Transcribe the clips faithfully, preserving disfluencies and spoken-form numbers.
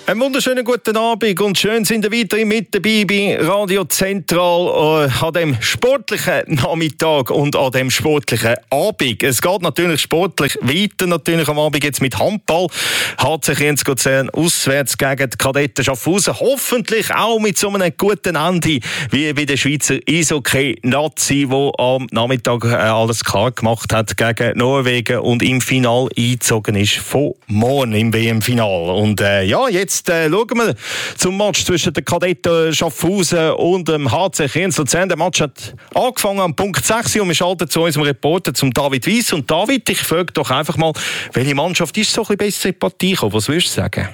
Einen wunderschönen guten Abend und schön sind ihr weiterhin mit dabei bei Radio Zentral äh, an dem sportlichen Nachmittag und an dem sportlichen Abend. Es geht natürlich sportlich weiter natürlich am Abend jetzt mit Handball. Hat sich Kriens Luzern auswärts gegen die Kadetten Schaffhausen. Hoffentlich auch mit so einem guten Ende wie bei der Schweizer Eishockey-Nazi, die am Nachmittag äh, alles klar gemacht hat gegen Norwegen und im Finale eingezogen ist von morgen im W M-Final. Und äh, ja, jetzt Jetzt äh, schauen wir zum Match zwischen den Kadetten Schaffhausen und dem H C Kriens Luzern. Der Match hat angefangen am Punkt sechs und wir schalten zu unserem Reporter, zum David Weiss. Und David, ich frage doch einfach mal, welche Mannschaft ist so ein bisschen besser in die Partie gekommen? Was würdest du sagen?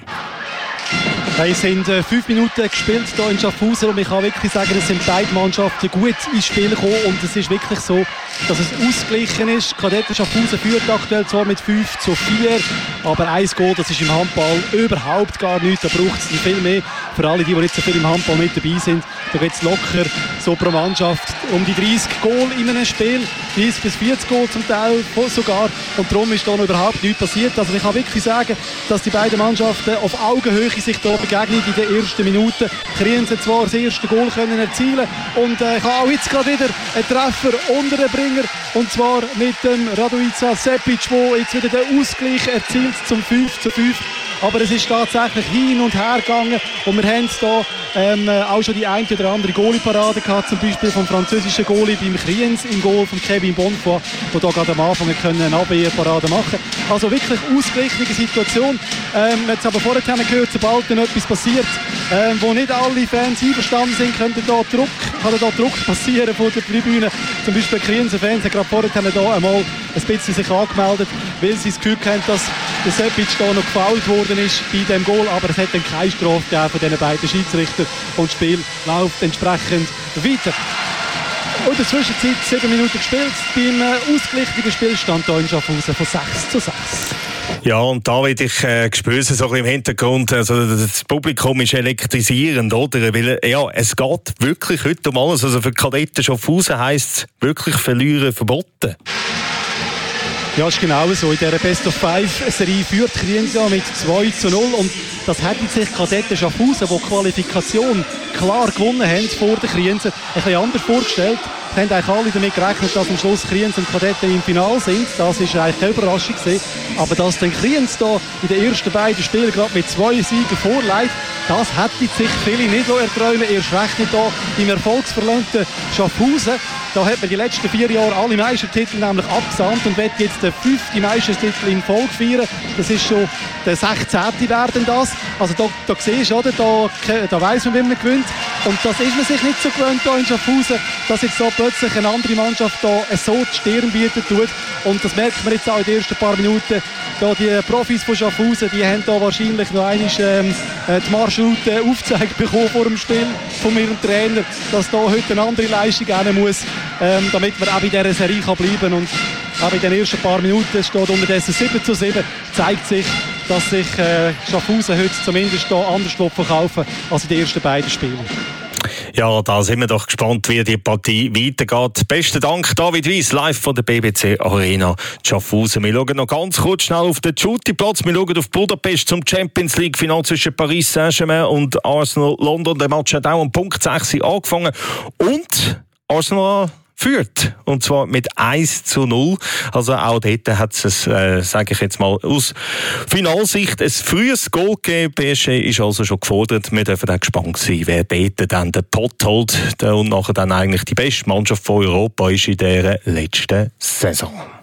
Es sind äh, fünf Minuten gespielt hier in Schaffhausen und ich kann wirklich sagen, es sind beide Mannschaften gut ins Spiel gekommen und es ist wirklich so, dass es ausgeglichen ist. Kadetten Schaffhausen führt aktuell zwar mit fünf zu vier, aber ein Goal, das ist im Handball überhaupt gar nichts. Da braucht es viel mehr. Für alle, die, die nicht so viel im Handball mit dabei sind, da geht es locker so pro Mannschaft um die dreißig Goal in einem Spiel, dreißig bis vierzig Goal zum Teil sogar, und darum ist da noch überhaupt nichts passiert. Also ich kann wirklich sagen, dass die beiden Mannschaften auf Augenhöhe sich da begegnet in den ersten Minuten. Kriens hat zwar das erste Goal können erzielen und äh, kann auch jetzt gerade wieder einen Treffer unter den Bringer, und zwar mit dem Radojica Sepic, der jetzt wieder den Ausgleich erzielt zum fünf zu fünf. Aber es ist tatsächlich hin und her gegangen und wir haben hier ähm, auch schon die eine oder andere Goalie-Parade gehabt, zum Beispiel vom französischen Goalie beim Kriens im Goal von Kevin Bonfoy, der hier gerade am Anfang eine Abwehrparade machen konnte. Also wirklich ausgeglichene Situation. Ähm, jetzt aber vorher haben wir gehört, sobald dann etwas passiert, ähm, wo nicht alle Fans einverstanden sind, könnte da Druck, kann da Druck passieren von der Tribüne. Zum Beispiel Krienser Fans haben gerade vorher haben da einmal ein bisschen sich angemeldet, weil sie das Gefühl haben, dass der Sepic da noch gefoult worden ist bei dem Goal, aber es hat dann keine Strafe gegeben von diesen beiden Schiedsrichtern und das Spiel läuft entsprechend weiter. Und in der Zwischenzeit sieben Minuten gespielt beim äh, ausgeglichenen Spielstand hier in Schaffhausen von sechs zu sechs. Ja, und David, ich äh, spüre es so ein bisschen im Hintergrund, also das Publikum ist elektrisierend, oder? Weil, ja, es geht wirklich heute um alles. Also für Kadetten Schaffhausen heisst es wirklich verlieren verboten. Ja, ist genau so. In dieser Best-of-Five-Serie führt Kriens ja mit zwei zu null und das hätten sich Kadetten Schaffhausen, die Qualifikation klar gewonnen haben vor den Kriensen, ein bisschen anders vorgestellt. Wir haben eigentlich alle damit gerechnet, dass am Schluss Kriens und Kadetten im Finale sind. Das war eigentlich keine Überraschung gewesen. Aber dass dann Kriens da in den ersten beiden Spielen gerade mit zwei Siegen vorlegt, das hätten sich viele nicht erträumen. Erst recht nicht da im erfolgsverlöhnten Schaffhausen. Da hat man die letzten vier Jahre alle Meistertitel nämlich abgesandt und wird jetzt den fünften Meistertitel in Folge feiern. Das ist schon der sechzehnte werden das. Also da, da siehst du, oder? Da, da weiss man, wie man gewinnt. Und das ist man sich nicht so gewöhnt hier in Schaffhausen, dass jetzt da plötzlich eine andere Mannschaft da so die Stirn bieten tut. Und das merkt man jetzt auch in den ersten paar Minuten. Da die Profis von Schaffhausen, die haben da wahrscheinlich noch einmal ähm, die Marschroute aufgezeigt bekommen vor dem Spiel von ihrem Trainer, dass da heute eine andere Leistung rein muss, ähm, damit man auch in dieser Serie kann bleiben kann. Und auch in den ersten paar Minuten, es steht unterdessen sieben zu sieben, zeigt sich, dass sich äh, Schaffhausen heute zumindest da anders verkaufen als in den ersten beiden Spielen. Ja, da sind wir doch gespannt, wie die Partie weitergeht. Besten Dank, David Weiss, live von der B B C Arena Schaffhausen. Wir schauen noch ganz kurz schnell auf den Shootingplatz. Wir schauen auf Budapest zum Champions League Final zwischen Paris Saint-Germain und Arsenal London. Der Match hat auch um Punkt sechs angefangen. Und Arsenal führt. Und zwar mit eins zu null. Also auch dort hat es, äh, sage ich jetzt mal, aus Finalsicht ein frühes Goal gegeben. P S G ist also schon gefordert. Wir dürfen auch gespannt sein, wer dort dann den Pott holt und nachher dann eigentlich die beste Mannschaft von Europa ist in dieser letzten Saison.